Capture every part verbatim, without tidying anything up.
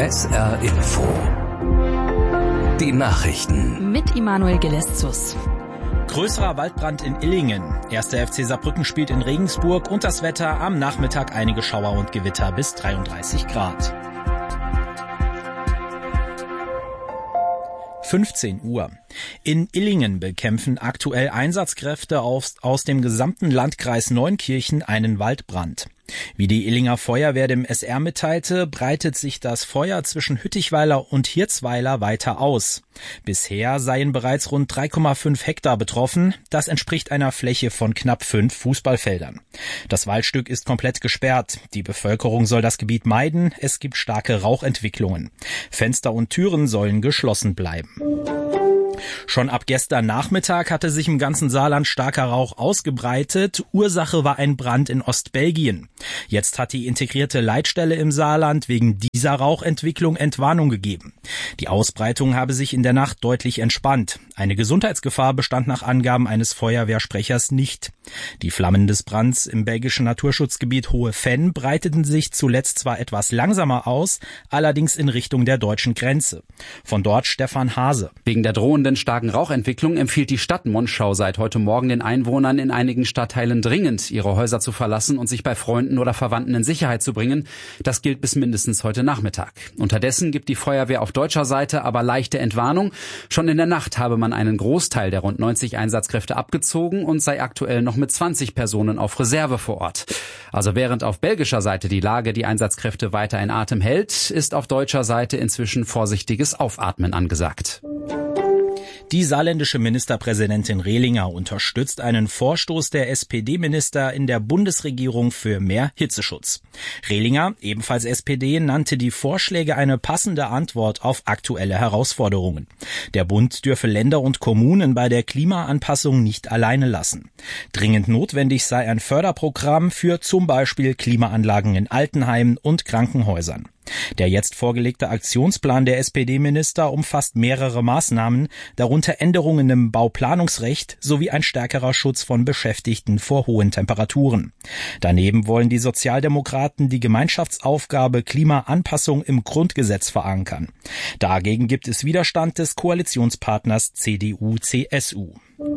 S R Info. Die Nachrichten. Mit Immanuel Geleszus. Größerer Waldbrand in Illingen. Erster F C Saarbrücken spielt in Regensburg und das Wetter am Nachmittag einige Schauer und Gewitter bis dreiunddreißig Grad. fünfzehn Uhr. In Illingen bekämpfen aktuell Einsatzkräfte aus, aus dem gesamten Landkreis Neunkirchen einen Waldbrand. Wie die Illinger Feuerwehr dem S R mitteilte, breitet sich das Feuer zwischen Hüttichweiler und Hirzweiler weiter aus. Bisher seien bereits rund drei Komma fünf Hektar betroffen. Das entspricht einer Fläche von knapp fünf Fußballfeldern. Das Waldstück ist komplett gesperrt. Die Bevölkerung soll das Gebiet meiden. Es gibt starke Rauchentwicklungen. Fenster und Türen sollen geschlossen bleiben. Schon ab gestern Nachmittag hatte sich im ganzen Saarland starker Rauch ausgebreitet. Ursache war ein Brand in Ostbelgien. Jetzt hat die integrierte Leitstelle im Saarland wegen dieser Rauchentwicklung Entwarnung gegeben. Die Ausbreitung habe sich in der Nacht deutlich entspannt. Eine Gesundheitsgefahr bestand nach Angaben eines Feuerwehrsprechers nicht. Die Flammen des Brands im belgischen Naturschutzgebiet Hohe Venn breiteten sich zuletzt zwar etwas langsamer aus, allerdings in Richtung der deutschen Grenze. Von dort Stefan Hase. Wegen der drohenden starken Rauchentwicklung empfiehlt die Stadt Monschau seit heute Morgen den Einwohnern in einigen Stadtteilen dringend, ihre Häuser zu verlassen und sich bei Freunden oder Verwandten in Sicherheit zu bringen. Das gilt bis mindestens heute Nachmittag. Unterdessen gibt die Feuerwehr auf deutscher Seite aber leichte Entwarnung. Schon in der Nacht habe man einen Großteil der rund neunzig Einsatzkräfte abgezogen und sei aktuell noch mit zwanzig Personen auf Reserve vor Ort. Also während auf belgischer Seite die Lage die Einsatzkräfte weiter in Atem hält, ist auf deutscher Seite inzwischen vorsichtiges Aufatmen angesagt. Die saarländische Ministerpräsidentin Rehlinger unterstützt einen Vorstoß der S P D-Minister in der Bundesregierung für mehr Hitzeschutz. Rehlinger, ebenfalls S P D, nannte die Vorschläge eine passende Antwort auf aktuelle Herausforderungen. Der Bund dürfe Länder und Kommunen bei der Klimaanpassung nicht alleine lassen. Dringend notwendig sei ein Förderprogramm für zum Beispiel Klimaanlagen in Altenheimen und Krankenhäusern. Der jetzt vorgelegte Aktionsplan der S P D-Minister umfasst mehrere Maßnahmen, darunter Änderungen im Bauplanungsrecht sowie ein stärkerer Schutz von Beschäftigten vor hohen Temperaturen. Daneben wollen die Sozialdemokraten die Gemeinschaftsaufgabe Klimaanpassung im Grundgesetz verankern. Dagegen gibt es Widerstand des Koalitionspartners C D U C S U.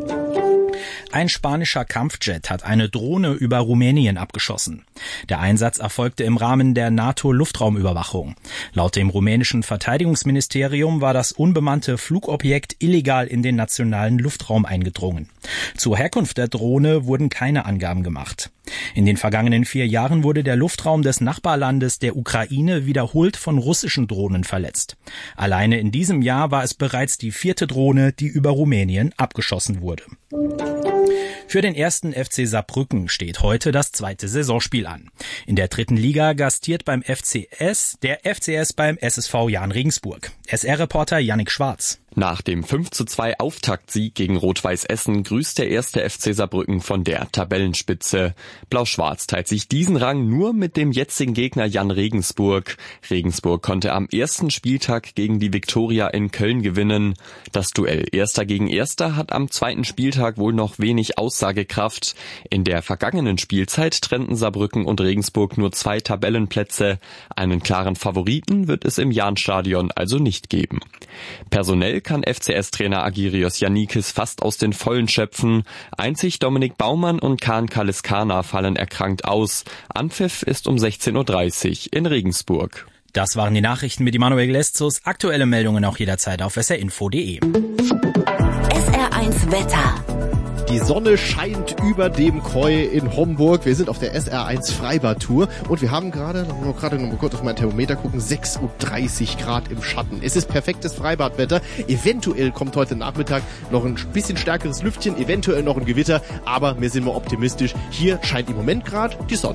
Ein spanischer Kampfjet hat eine Drohne über Rumänien abgeschossen. Der Einsatz erfolgte im Rahmen der NATO-Luftraumüberwachung. Laut dem rumänischen Verteidigungsministerium war das unbemannte Flugobjekt illegal in den nationalen Luftraum eingedrungen. Zur Herkunft der Drohne wurden keine Angaben gemacht. In den vergangenen vier Jahren wurde der Luftraum des Nachbarlandes der Ukraine wiederholt von russischen Drohnen verletzt. Alleine in diesem Jahr war es bereits die vierte Drohne, die über Rumänien abgeschossen wurde. Für den ersten F C Saarbrücken steht heute das zweite Saisonspiel an. In der dritten Liga gastiert beim F C S der F C S beim S S V Jahn Regensburg. S R-Reporter Yannick Schwarz. Nach dem fünf zu zwei Auftaktsieg gegen Rot-Weiß Essen grüßt der erste F C Saarbrücken von der Tabellenspitze. Blau-Schwarz teilt sich diesen Rang nur mit dem jetzigen Gegner Jahn Regensburg. Regensburg konnte am ersten Spieltag gegen die Viktoria in Köln gewinnen. Das Duell Erster gegen Erster hat am zweiten Spieltag wohl noch wenig Aussagekraft. In der vergangenen Spielzeit trennten Saarbrücken und Regensburg nur zwei Tabellenplätze. Einen klaren Favoriten wird es im Jahnstadion also nicht geben. Personell kann F C S-Trainer Agirios Yannikis fast aus den Vollen schöpfen. Einzig Dominik Baumann und Kaan Kaliskana fallen erkrankt aus. Anpfiff ist um sechzehn Uhr dreißig in Regensburg. Das waren die Nachrichten mit Immanuel Geleszus. Aktuelle Meldungen auch jederzeit auf s r info punkt d e. S R eins Wetter. Die Sonne scheint über dem Koi in Homburg. Wir sind auf der S R eins Freibad-Tour und wir haben gerade, noch mal gerade noch mal kurz auf mein Thermometer gucken, sechsunddreißig Grad im Schatten. Es ist perfektes Freibadwetter. Eventuell kommt heute Nachmittag noch ein bisschen stärkeres Lüftchen, eventuell noch ein Gewitter, aber wir sind mal optimistisch. Hier scheint im Moment gerade die Sonne.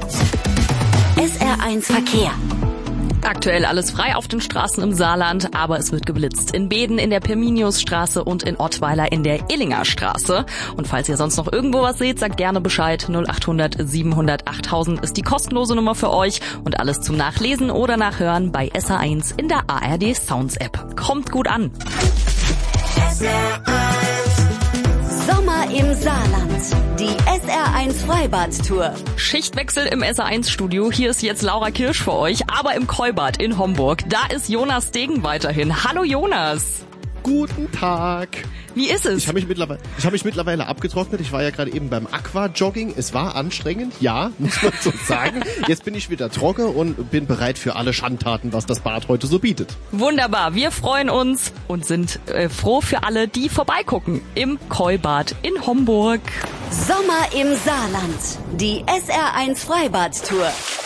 S R eins Verkehr. Aktuell alles frei auf den Straßen im Saarland, aber es wird geblitzt. In Beeden in der Pirminiusstraße und in Ottweiler in der Illinger Straße. Und falls ihr sonst noch irgendwo was seht, sagt gerne Bescheid. null acht hundert siebenhundert achttausend ist die kostenlose Nummer für euch. Und alles zum Nachlesen oder Nachhören bei S R eins in der A R D Sounds App. Kommt gut an. Sommer im Saarland. Die S R eins Freibad-Tour. Schichtwechsel im S R eins Studio. Hier ist jetzt Laura Kirsch für euch, aber im Keubad in Homburg. Da ist Jonas Degen weiterhin. Hallo Jonas. Guten Tag. Wie ist es? Ich habe mich mittlerweile, ich habe mich mittlerweile abgetrocknet. Ich war ja gerade eben beim Aqua-Jogging. Es war anstrengend, ja, muss man so sagen. Jetzt bin ich wieder trocken und bin bereit für alle Schandtaten, was das Bad heute so bietet. Wunderbar, wir freuen uns und sind äh, froh für alle, die vorbeigucken im Keubad in Homburg. Sommer im Saarland. Die S R eins Freibad-Tour.